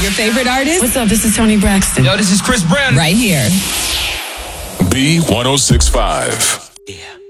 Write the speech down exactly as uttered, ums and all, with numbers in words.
Your favorite artist? What's up? This is Tony Braxton. Yo, this is Chris Brown. Right here. B one oh six point five. Yeah.